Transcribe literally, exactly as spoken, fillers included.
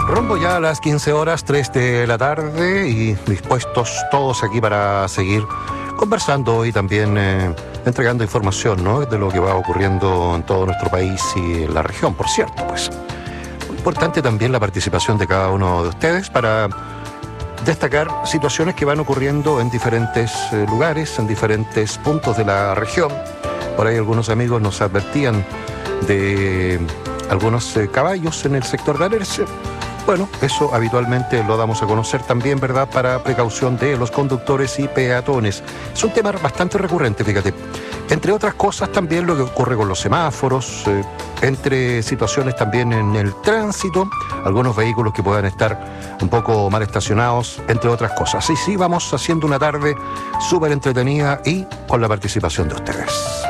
Rumbo ya a las quince horas, tres de la tarde, y dispuestos todos aquí para seguir conversando y también eh, entregando información, ¿no?, de lo que va ocurriendo en todo nuestro país y en la región, por cierto. Pues muy importante también la participación de cada uno de ustedes para destacar situaciones que van ocurriendo en diferentes eh, lugares, en diferentes puntos de la región. Por ahí algunos amigos nos advertían de algunos eh, caballos en el sector de Alerce. Bueno, eso habitualmente lo damos a conocer también, ¿verdad?, para precaución de los conductores y peatones. Es un tema bastante recurrente, fíjate. Entre otras cosas también lo que ocurre con los semáforos, eh, entre situaciones también en el tránsito, algunos vehículos que puedan estar un poco mal estacionados, entre otras cosas. Y sí, vamos haciendo una tarde súper entretenida y con la participación de ustedes.